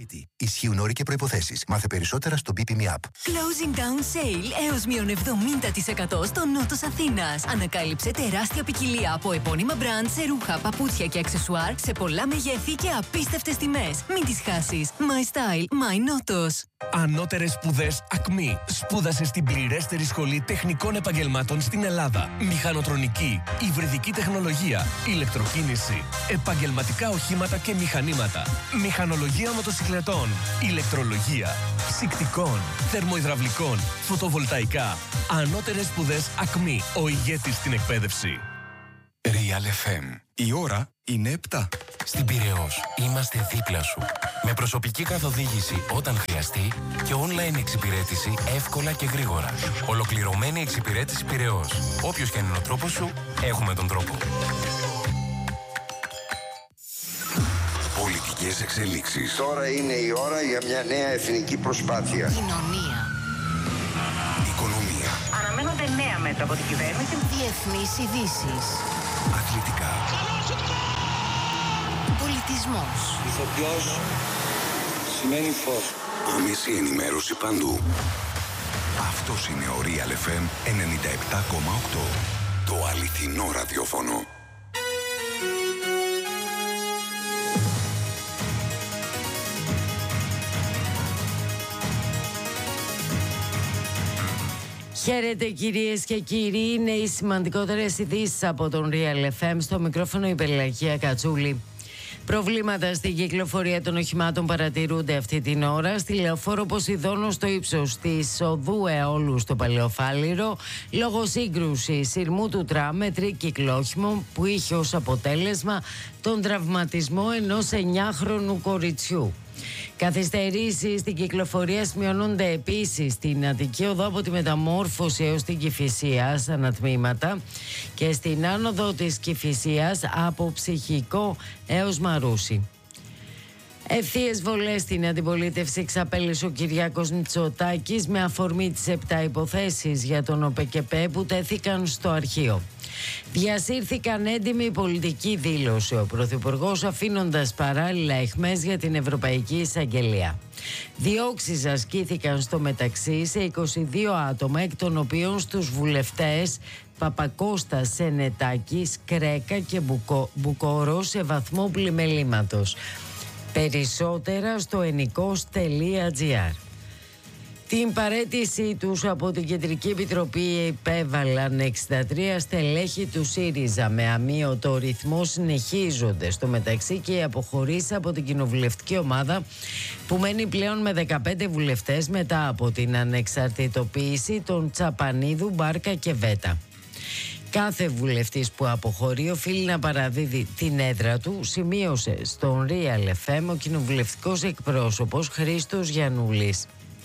Vitality. Ισχύουν όροι και προϋποθέσεις. Μάθε περισσότερα στο BPME App. Closing down sale έως μείον 70% στο νότος Αθήνας. Ανακάλυψε τεράστια ποικιλία από επώνυμα μπραντ σε ρούχα, παπούτσια και αξεσουάρ σε πολλά μεγέθη και απίστευτες τιμές. Μην τις χάσεις. My style, my νότος. Ανώτερες σπουδές ΑΚΜΗ. Σπούδασε στην πληρέστερη σχολή τεχνικών επαγγελμάτων στην Ελλάδα. Μηχανοτρονική, υβριδική τεχνολογία, ηλεκτροκίνηση, επαγγελματικά οχήματα και μηχανήματα, μηχανολογία μοτοσυκλετών, ηλεκτρολογία, ψυκτικών, θερμοϊδραυλικών, φωτοβολταϊκά. Ανώτερες σπουδές ΑΚΜΗ. Ο ηγέτης στην εκπαίδευση. Real FM. Η ώρα είναι 7. Στην Πειραιώς είμαστε δίπλα σου. Με προσωπική καθοδήγηση όταν χρειαστεί και online εξυπηρέτηση εύκολα και γρήγορα. Ολοκληρωμένη εξυπηρέτηση Πειραιώς. Όποιος και αν είναι ο τρόπος σου, έχουμε τον τρόπο. Πολιτικές εξελίξεις. Τώρα είναι η ώρα για μια νέα εθνική προσπάθεια. Κοινωνία. Οικονομία. Αναμένονται νέα μέτρα από την κυβέρνηση. Διεθνείς ειδήσεις. Αθλητικά. Πολιτισμός. Ηθοποιός σημαίνει φως. Άμεση ενημέρωση παντού. Αυτός είναι ο Real FM 97,8. Το αληθινό ραδιόφωνο. Χαίρετε κυρίες και κύριοι, είναι οι σημαντικότερες ειδήσεις από τον Real FM. Στο μικρόφωνο η Πελαγία Κατσούλη. Προβλήματα στην κυκλοφορία των οχημάτων παρατηρούνται αυτή την ώρα στη λεωφόρο Ποσειδώνου στο ύψος της οδού Αιώλου στο Παλαιοφάλιρο, λόγω σύγκρουσης σειρμού του τραμ με τρίκυκλο όχημο που είχε ως αποτέλεσμα τον τραυματισμό ενός 9χρονου κοριτσιού. Καθυστερήσεις στην κυκλοφορία σημειώνονται επίσης στην Αττική Οδό από τη Μεταμόρφωση έως την Κηφισία σαν ανατμήματα και στην άνοδο της Κηφισίας από Ψυχικό έως Μαρούσι. Ευθείες βολές στην αντιπολίτευση εξαπέλυσε ο Κυριάκος Μητσοτάκης με αφορμή τις 7 υποθέσεις για τον ΟΠΕΚΕΠΕ που τέθηκαν στο αρχείο. Διασύρθηκαν έντιμη πολιτική δήλωση ο Πρωθυπουργός, αφήνοντας παράλληλα αιχμές για την Ευρωπαϊκή Εισαγγελία. Διώξεις ασκήθηκαν στο μεταξύ σε 22 άτομα, εκ των οποίων στους βουλευτές Παπακώστα, Σενετάκη, Κρέκα και Μπουκόρο σε βαθμό πλημελήματος. Περισσότερα στο ενικός.gr. Την παραίτησή τους από την Κεντρική Επιτροπή υπέβαλαν 63 στελέχη του ΣΥΡΙΖΑ. Με αμείωτο ρυθμό συνεχίζονται στο μεταξύ και οι αποχωρήσεις από την κοινοβουλευτική ομάδα που μένει πλέον με 15 βουλευτές μετά από την ανεξαρτητοποίηση των Τσαπανίδου, Μπάρκα και Βέτα. Κάθε βουλευτής που αποχωρεί οφείλει να παραδίδει την έδρα του, σημείωσε στον Real FM ο κοινοβουλευτικός εκπρόσωπος Χρήστος Γιαννούλης.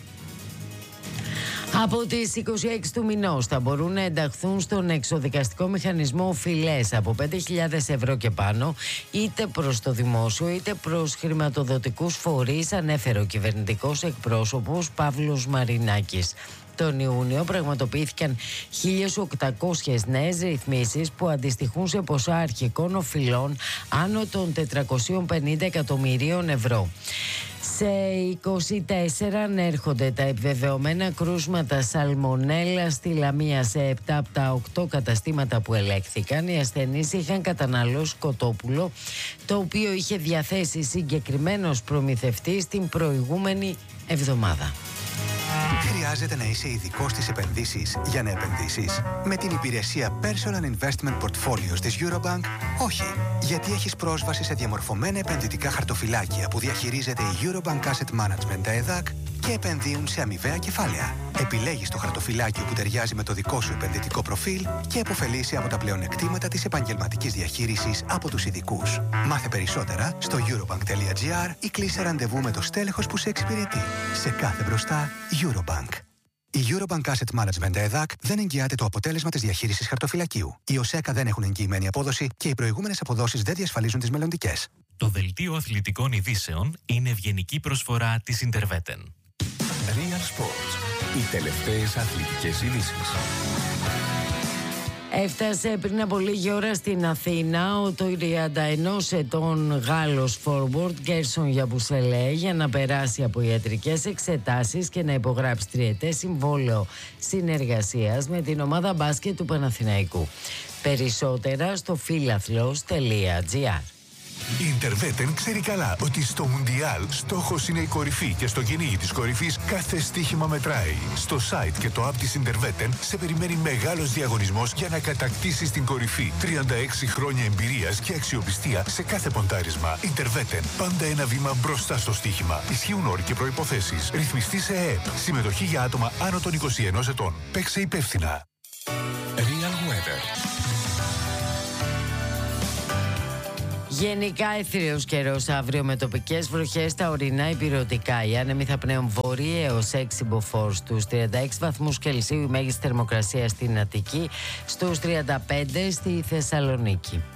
Από τις 26 του μηνός θα μπορούν να ενταχθούν στον εξοδικαστικό μηχανισμό φυλές από 5.000 ευρώ και πάνω, είτε προς το δημόσιο είτε προς χρηματοδοτικούς φορείς, ανέφερε ο κυβερνητικός εκπρόσωπος Παύλος Μαρινάκης. Τον Ιούνιο πραγματοποιήθηκαν 1.800 νέες ρυθμίσεις που αντιστοιχούν σε ποσά αρχικών οφειλών άνω των 450 εκατομμυρίων ευρώ. Σε 24 ανέρχονται τα επιβεβαιωμένα κρούσματα σαλμονέλα στη Λαμία. Σε 7 από τα 8 καταστήματα που ελέγχθηκαν, οι ασθενείς είχαν καταναλώσει κοτόπουλο, το οποίο είχε διαθέσει συγκεκριμένος προμηθευτής την προηγούμενη εβδομάδα. Χρειάζεται να είσαι ειδικός στις επενδύσεις για να επενδύσεις? Με την υπηρεσία Personal Investment Portfolios της Eurobank, όχι. Γιατί έχεις πρόσβαση σε διαμορφωμένα επενδυτικά χαρτοφυλάκια που διαχειρίζεται η Eurobank Asset Management, τα ΕΔΑΚ, και επενδύουν σε αμοιβαία κεφάλαια. Επιλέγεις το χαρτοφυλάκιο που ταιριάζει με το δικό σου επενδυτικό προφίλ και επωφελείσαι από τα πλεονεκτήματα της επαγγελματικής διαχείρισης από τους ειδικούς. Μάθε περισσότερα στο eurobank.gr ή κλείσε ραντεβού με το στέλεχος που σε εξυπηρετεί. Σε κάθε μπροστά, Eurobank. Η Eurobank Asset Management ΕΔΑΚ δεν εγγυάται το αποτέλεσμα της διαχείρισης χαρτοφυλακίου. Οι ΟΣΕΚΑ δεν έχουν εγγυημένη απόδοση και οι προηγούμενες αποδόσεις δεν διασφαλίζουν τις μελλοντικές. Το δελτίο αθλητικών ειδήσεων είναι ευγενική προσφορά της Interveten. Real Sports. Οι τελευταίες αθλητικές ειδήσεις. Έφτασε πριν από λίγη ώρα στην Αθήνα ο 31 ετών Γάλλος forward Γκέρσον Γιαμπουσελέ για να περάσει από ιατρικές εξετάσεις και να υπογράψει τριετές συμβόλαιο συνεργασίας με την ομάδα μπάσκετ του Παναθηναϊκού. Περισσότερα στο philathlos.gr. Η Interveten ξέρει καλά ότι στο Μουντιάλ στόχος είναι η κορυφή και στο κυνήγι της κορυφής κάθε στοίχημα μετράει. Στο site και το app της Interveten σε περιμένει μεγάλος διαγωνισμός για να κατακτήσεις την κορυφή. 36 χρόνια εμπειρίας και αξιοπιστία σε κάθε ποντάρισμα. Interveten, πάντα ένα βήμα μπροστά στο στοίχημα. Ισχύουν όροι και προϋποθέσεις. Ρυθμιστή σε ΕΕΠ. Συμμετοχή για άτομα άνω των 21 ετών. Παίξε υπεύθυνα. Real Weather. Γενικά αιθραίος καιρός αύριο με τοπικές βροχές στα ορεινά υπηρετικά. Οι άνεμοι θα πνέουν βόρειοι έως 6 μποφόρ. Στους 36 βαθμούς Κελσίου η μέγιστη θερμοκρασία στην Αττική, στους 35 στη Θεσσαλονίκη.